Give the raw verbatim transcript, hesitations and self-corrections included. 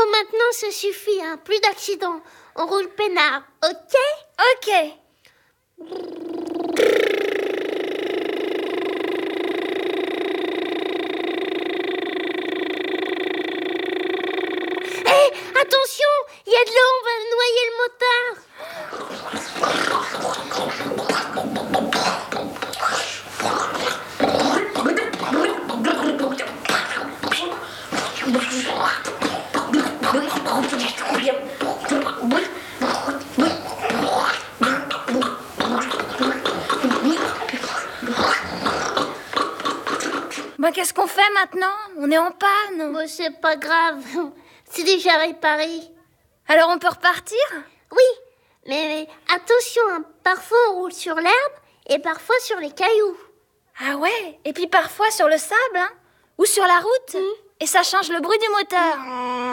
maintenant, ça suffit, hein. Plus d'accidents. On roule peinard, ok? Ok. Hé, attention, il y a de l'eau, on va noyer le motard. Bah, qu'est-ce qu'on fait maintenant? On est en panne. Bon, c'est pas grave, c'est déjà réparé. Alors on peut repartir? Oui, mais, mais attention, hein. Parfois on roule sur l'herbe et parfois sur les cailloux. Ah ouais? Et puis parfois sur le sable, hein? Ou sur la route. Mmh. Et ça change le bruit du moteur.